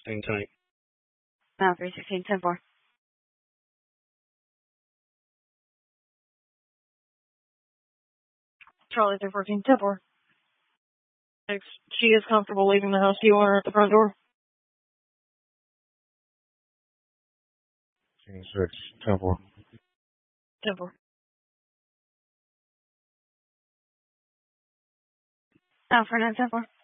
Hang tight. Now 316, 10-4. Charlie 314, 10-4. She is comfortable leaving the house. Do you want her at the front door? King 6, 10-4. 10-4. Now for 9, 10-4.